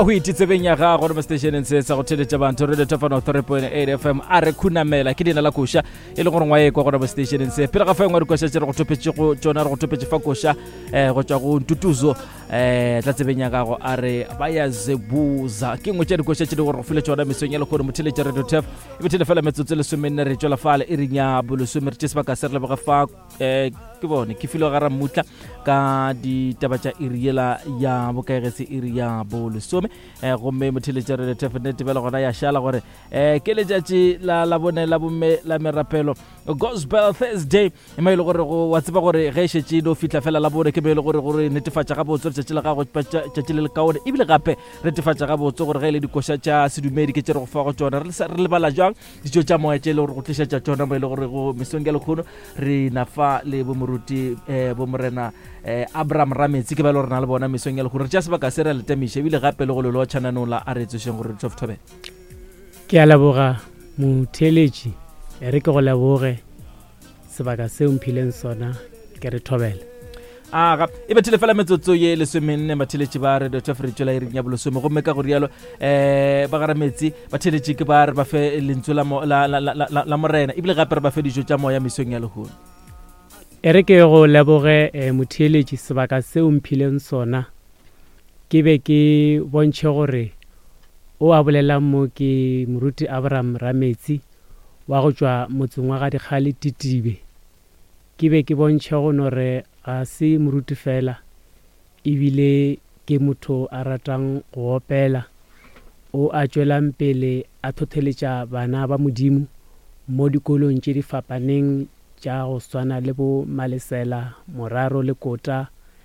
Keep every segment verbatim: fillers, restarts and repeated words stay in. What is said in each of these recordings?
ga go ititsebeng ya gago re mo stationeng se sa go theletša bantho re letofano three point eight F M a re khunamela ke dina la koša e le gore ngwa e kwa gore mo stationeng se pele ga fa engwe re koša tše re go topetše go tšona re go topetše fa koša um go tšwa go ntutuzo um tlatsebeng ya gago a re ba ya zebuza ke ngwe tša dikoša tše di gore go file tšona mesong ya le gore motheletša radio tef e bethele fela metsotso lesomenne re tšwela fale e reng ya bolesome re tše sebaka se re leboga fa um ke bone ke filo gara mmutla ka ditaba tša iri yela ya bokaegetse iri ya bolesome um gomme motheletša radio tef nnete bela gona ya šala gore um ke letšatši la la bone la bomme la merapelo gospel Thursday e ma ile gore go wa tseba gore ge šetše no fitla fela la bone ke ma ile gore gore netefatša ga botse tšatši la gago tšatši le le kaone ebile gape netefatša ga botse gore ge ile dikoša tša sedumedi ke tše re go fa go tšona re lebala jang dijo tša moya tše le gore go tlišetša tšona mo ile gore go mesong ya lekgono re nafa le bomoruti um bomorena um Abraham Rametsi ke ba le gore na le bona mesong ya lekgono re tša sebaka se re letamiša ebile gape le go lelo wa tšhananong la a re tsošeng gore re toftobe ke a leboga motheletši e re ke go leboge sebaka seo mphileng sona ke re thobele aga e bethele fela metsotso ye lesomenne batheletši ba radio tef re tšwela iring ya bolesome gomme ka go rialo um ba gara metsi batheletši ke ba re ba fe lentswe la morena ebile gape re ba fe dijo tša moya mesong ya lehono e re ke go leboge motheletši sebaka seo mphileng sona ke be ke bontšhe gore o a bolelang mo ke moruti Abraham Rametsi wa go tšwa motseng wa ga dikgale Titibe ke be ke bontšhe go nore ga se moruti fela ebile ke motho a ratang go opela o a tšwelang pele a thotheletša bana ba modimo mo dikolong tše di fapaneng tša go swana le bo Malesela, Moraro le Kota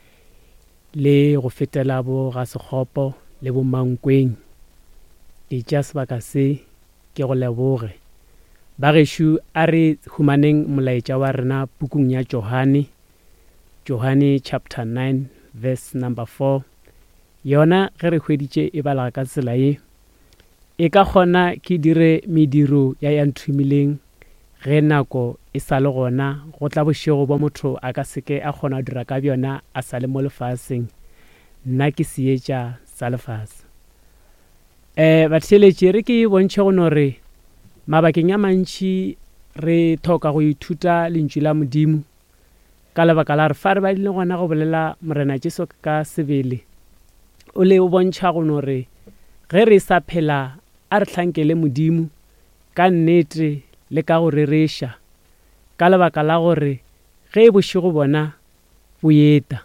le go fetela bo ga Sekgopo le bo Mankweng ke tša sebaka se ke go leboge ba gešo a re humaneng molaetša wa rena pukung ya Johane Johane chapter nine verse number four yona ge re hweditše e balaga ka tsela ye e ka kgona ke dire mediro ya ya nthumileng ge nako e sa le gona go tla bošego ba motho a ka seke a kgona dira ka bjona a sa le mo lefaseng nna ke seetša sa lefase um batheletši re ke bontšhe go nore mabakeng ya mantši re thoka go ithuta lentšu la modimo ka lebaka la re fa re ba dile gona go bolela morena Jesu ka sebele o le o bontšha go nore ge re sa phela a re hlankele modimo ka nnete le ka go rereša ka lebaka la gore ge e bošego bona boeta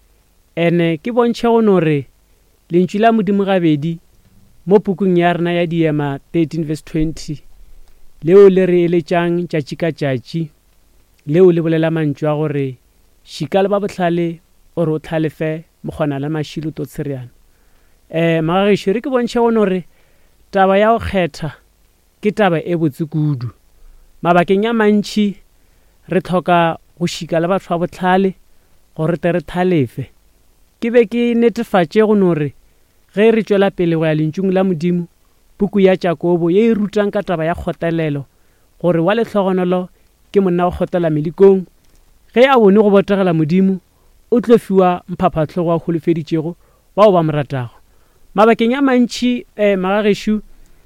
ene ke bontšhe go nore lentšu la modimo gabedi mo pukung ya rena ya Diema thirteen verse twenty leo le re eletšang tšatši ka tšatši leo le bolela mantšu a gore šika le ba bohlale ore o hlalefe mokgona le mašilo to tshereana um magagešo re ke bontšhe go nore taba ya go kgetha ke taba e botse kudu mabakeng ya mantši re tlhoka go šika le batho ba bohlale gore te re thalefe ke be ke netefatše go nore ge re tšwela pele go ya lentšung la modimo puku ya Jakobo ye e rutang ka taba ya kgotelelo gore wa lehlogonolo ke monna go kgotela melikong ge a bone go botegela modimo o tlo fiwa mphaphatlhogo a holofeditšego bao ba moratago mabakeng a mantši um magagešo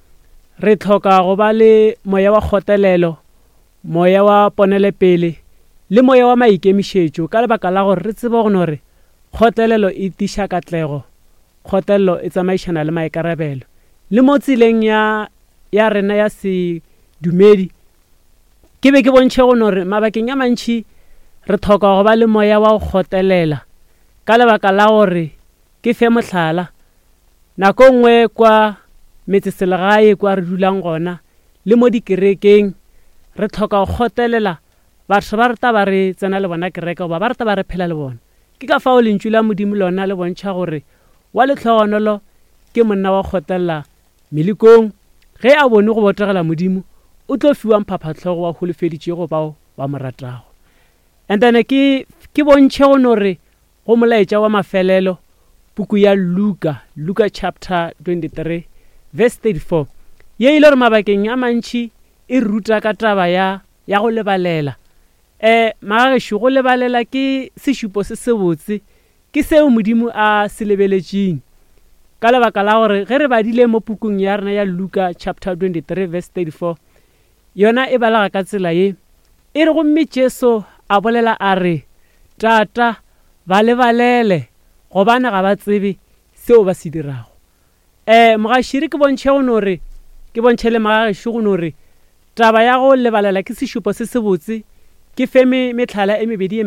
re tlhoka go ba le moya wa kgotelelo moya wa ponelepele le moya wa maikemišetšo ka lebaka la gore re tsebe go nore kgotelelo e tiša katlego kgotelelo e tsamaišana le maikarabelo le mo tseleng ya ya rena ya se dumedi ke be ke bontšhe go nore mabakeng ya mantši re thoka go ba le moya wa go kgotelela ka lebaka la gore ke fe mohlala nako nngwe kwa metseselegae kwa re dulang gona le mo dikerekeng re thoka go kgotelela batho ba rata ba re tsena le bona kereke goba ba rata ba re phela le bona ke ka fao lentšu la modimo lona le bontšha gore wa lehlogonolo ke monna wa kgotelela melikong ge a bone go botegela modimo o tlo fiwa mphaphatlhogo wa holofeditšego bao ba moratago and then ke ke bontšhe go nore go molaetša wa mafelelo puku ya Luka Luka chapter twenty-three verse thirty-four ye ile re mabakeng a mantši e ruta ka taba ya ya go lebalela eh magagešo go lebalela ke sešupo se sebotse ke seo modimo a se lebeletšeng ka lebaka la gore ge re badile mo pukung ya rena ya Luka chapter twenty-three verse thirty-four yona e balaga ka tsela ye e re gomme Jesu a bolela a re tata ba lebalele gobane ga ba tsebe seo ba se dirago. eh mogashiri ke bontšhe go no re ke bontšhe le magašo go no re taba ya go lebalela ke sešupo se se botse ke fe metlhala e mebedi